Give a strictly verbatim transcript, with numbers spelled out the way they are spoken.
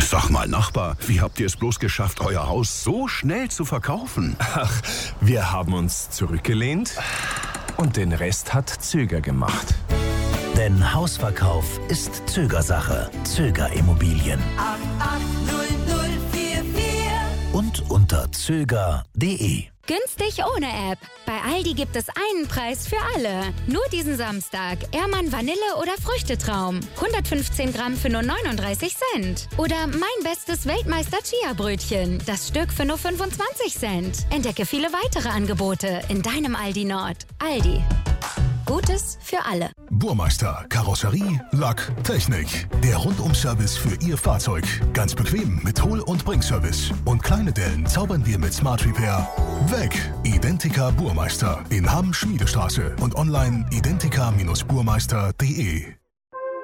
Sag mal, Nachbar, wie habt ihr es bloß geschafft, euer Haus so schnell zu verkaufen? Ach, wir haben uns zurückgelehnt und den Rest hat Zöger gemacht. Denn Hausverkauf ist Zögersache. Zöger Immobilien. acht acht null null vier vier Und unter zöger punkt de. Günstig ohne App. Bei Aldi gibt es einen Preis für alle. Nur diesen Samstag. Ehrmann Vanille oder Früchtetraum. hundertfünfzehn Gramm für nur neununddreißig Cent. Oder mein bestes Weltmeister Chia-Brötchen. Das Stück für nur fünfundzwanzig Cent. Entdecke viele weitere Angebote in deinem Aldi Nord. Aldi. Gutes für alle. Burmeister, Karosserie, Lack, Technik. Der Rundum-Service für Ihr Fahrzeug. Ganz bequem mit Hol- und Bringservice. Und kleine Dellen zaubern wir mit Smart Repair weg. Identica Burmeister in Hamm Schmiedestraße und online identica Bindestrich burmeister punkt de.